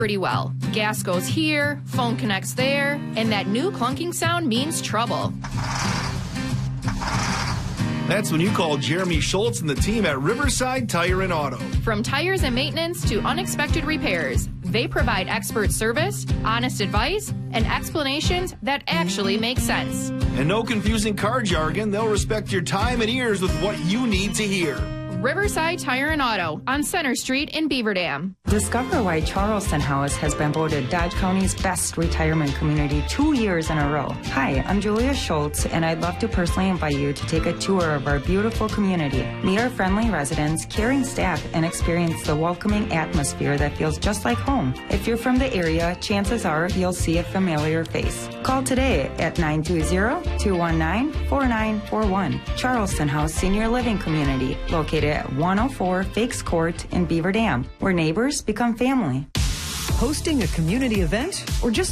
pretty well. Gas goes here, phone connects there, and that new clunking sound means trouble. That's when you call Jeremy Schultz and the team at Riverside Tire and Auto. From tires and maintenance to unexpected repairs, they provide expert service, honest advice, and explanations that actually make sense. And no confusing car jargon. They'll respect your time and ears with what you need to hear. Riverside Tire and Auto on Center Street in Beaver Dam. Discover why Charleston House has been voted Dodge County's best retirement community 2 years in a row. Hi, I'm Julia Schultz, and I'd love to personally invite you to take a tour of our beautiful community. Meet our friendly residents, caring staff, and experience the welcoming atmosphere that feels just like home. If you're from the area, chances are you'll see a familiar face. Call today at 920-219-4941. Charleston House Senior Living Community, located at 104 Fakes Court in Beaver Dam, where neighbors become family. Hosting a community event or just